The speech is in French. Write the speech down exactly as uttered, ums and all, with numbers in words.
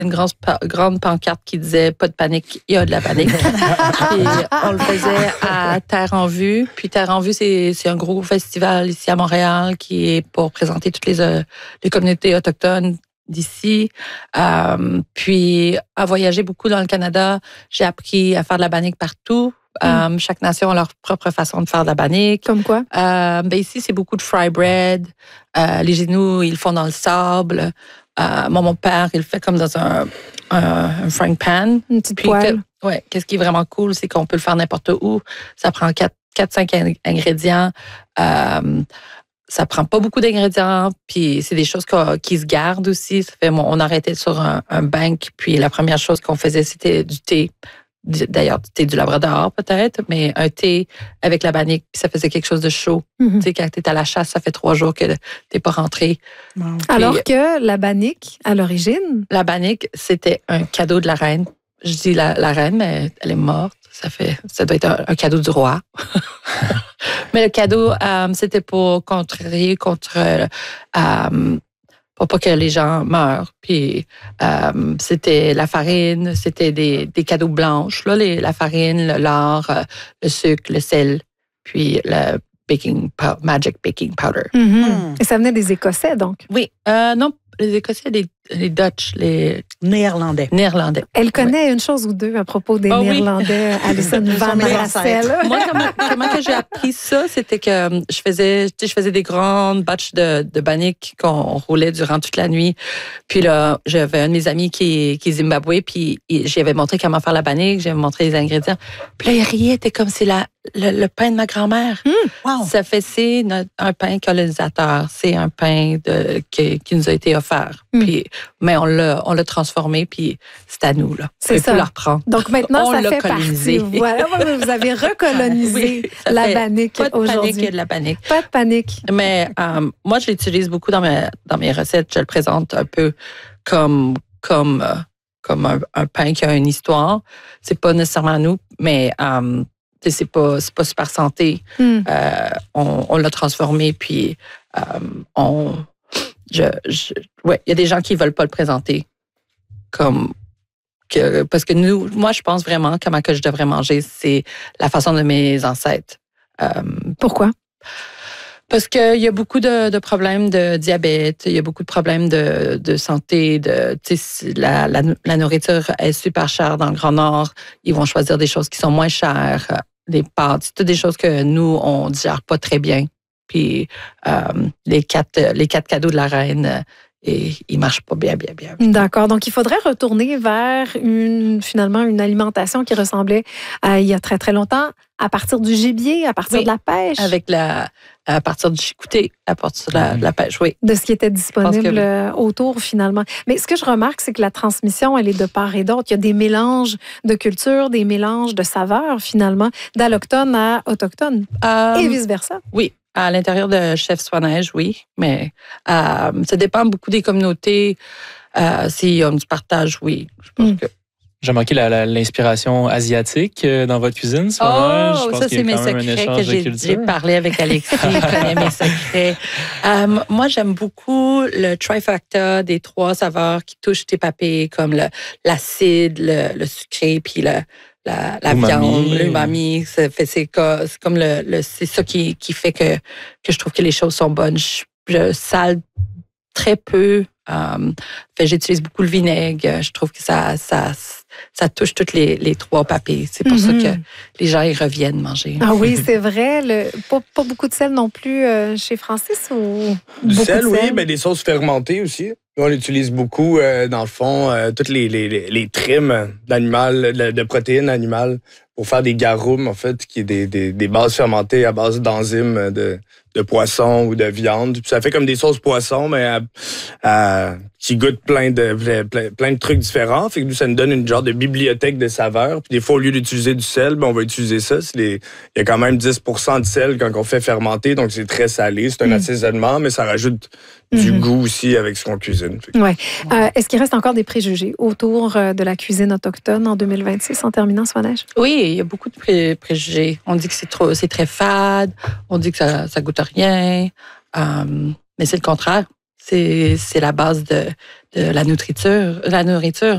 une grande, grande pancarte qui disait « Pas de panique, il y a de la panique ». Puis on le faisait à Terre en Vue. Puis Terre en Vue, c'est, c'est un gros festival ici à Montréal qui est pour présenter toutes les, euh, les communautés autochtones d'ici. Euh, puis à voyager beaucoup dans le Canada, j'ai appris à faire de la bannique partout. Mm. Euh, chaque nation a leur propre façon de faire de la bannique. Comme quoi? Euh, ben ici, c'est beaucoup de fry bread. Euh, les genoux, ils le font dans le sable. Euh, moi, mon père, il le fait comme dans un, un, un frying pan. Une petite poêle. Que, ouais, qu'est-ce qui est vraiment cool, c'est qu'on peut le faire n'importe où. Ça prend quatre cinq ingrédients. Euh, ça prend pas beaucoup d'ingrédients. Puis c'est des choses qui se gardent aussi. Ça fait, on arrêtait sur un, un bank. Puis la première chose qu'on faisait, c'était du thé. D'ailleurs, du thé du Labrador, peut-être, mais un thé avec la bannique, puis ça faisait quelque chose de chaud. Mm-hmm. Tu sais, quand tu es à la chasse, ça fait trois jours que tu n'es pas rentré. Wow. Alors puis, que la bannique, à l'origine? La bannique, c'était un cadeau de la reine. Je dis la, la reine, mais elle est morte. Ça fait, ça doit être un, un cadeau du roi. Mais le cadeau, euh, c'était pour contrarier contre... Euh, pour pas que les gens meurent. Puis euh, c'était la farine, c'était des, des cadeaux blanches, là, les, la farine, le lard, euh, le sucre, le sel, puis le baking magic baking powder. Mm-hmm. Mm. Et ça venait des Écossais, donc? Oui. Euh, non, les Écossais, les, les Dutch, les... Néerlandais. Néerlandais. Elle connaît oui. une chose ou deux à propos des oh, Néerlandais, oui. Alison Van Rassel. Moi, comment, comment que j'ai appris ça, c'était que je faisais, je faisais des grandes batches de, de bannique qu'on roulait durant toute la nuit. Puis là, j'avais un de mes amis qui, qui est Zimbabwe, puis j'avais montré comment faire la bannique, j'avais montré les ingrédients. Puis là, il riait, était comme c'est la, le, le pain de ma grand-mère. Mmh, wow. Ça fait, c'est notre, un pain colonisateur. C'est un pain de, qui, qui nous a été offert. Mmh. Puis, mais on l'a, on l'a transformé, puis c'est à nous, là. C'est ça. On la reprendre. Donc maintenant, on ça l'a fait colonisé. partie. Voilà, vous avez recolonisé oui, la bannique pas de aujourd'hui. Panique, de la bannique. Pas de panique. Mais euh, moi, je l'utilise beaucoup dans mes, dans mes recettes. Je le présente un peu comme, comme, euh, comme un, un pain qui a une histoire. C'est pas nécessairement nous, mais... Euh, c'est pas, c'est pas super santé. Mm. Euh, on, on l'a transformé, puis euh, on... Je, je, ouais, il y a des gens qui veulent pas le présenter comme... Que, parce que nous, moi, je pense vraiment comment que je devrais manger, c'est la façon de mes ancêtres. Euh, Pourquoi? Parce qu'il y a beaucoup de, de problèmes de diabète, il y a beaucoup de problèmes de, de santé. De, la, la, la nourriture est super chère dans le Grand Nord. Ils vont choisir des choses qui sont moins chères, des pâtes. C'est toutes des choses que nous, on ne digère pas très bien. Puis euh, les, quatre, les quatre cadeaux de la reine, et ils ne marchent pas bien, bien, bien. D'accord. Donc, il faudrait retourner vers une, finalement, une alimentation qui ressemblait à il y a très, très longtemps, à partir du gibier, à partir oui, de la pêche. Avec la, à partir du chicouté, à partir de la, de la pêche, oui. De ce qui était disponible que... autour, finalement. Mais ce que je remarque, c'est que la transmission, elle est de part et d'autre. Il y a des mélanges de cultures, des mélanges de saveurs, finalement, d'allochtones à autochtones, um, et vice-versa. Oui. À l'intérieur de Chef Soi-Neige, oui, mais euh, ça dépend beaucoup des communautés. Euh, s'il y a du partage, oui. Je pense mm. que... J'ai manqué la, la, l'inspiration asiatique dans votre cuisine, ce oh, moment. Je pense ça, c'est mes secrets que j'ai, j'ai parlé avec Alexis. Il connaît mes secrets. Euh, moi, j'aime beaucoup le trifecta des trois saveurs qui touchent tes papilles, comme le, l'acide, le, le sucré, puis le... La, la viande, l'umami, c'est, c'est, c'est comme le, le c'est ça qui, qui fait que, que je trouve que les choses sont bonnes. Je, je sale très peu. Um, fait, j'utilise beaucoup le vinaigre. Je trouve que ça, ça, ça touche toutes les, les trois papilles. C'est pour mm-hmm. ça que les gens y reviennent manger. Ah oui, c'est vrai. Le, pas, pas beaucoup de sel non plus euh, chez Francis ou du beaucoup sel, de sel? Oui, ben, des sauces fermentées aussi. On utilise beaucoup, euh, dans le fond, euh, toutes les, les, les trims d'animal, de, de protéines animales pour faire des garum, en fait, qui est des, des, des bases fermentées à base d'enzymes de, de poisson ou de viande. Puis ça fait comme des sauces poisson, mais à, à, qui goûtent plein de, plein, plein de trucs différents. Fait que nous, ça nous donne une genre de bibliothèque de saveurs. Puis des fois, au lieu d'utiliser du sel, ben, on va utiliser ça. C'est les, il y a quand même dix pour cent de sel quand on fait fermenter, donc c'est très salé. C'est un mmh. assaisonnement, mais ça rajoute du mmh. goût aussi avec ce qu'on cuisine. Ouais. Euh, est-ce qu'il reste encore des préjugés autour de la cuisine autochtone en deux mille vingt-six, en terminant, Soi-Neige? Oui, il y a beaucoup de pré- préjugés. On dit que c'est trop, c'est très fade, on dit que ça, ça goûte à rien, euh, mais c'est le contraire. C'est, c'est la base de, de la nourriture. La nourriture.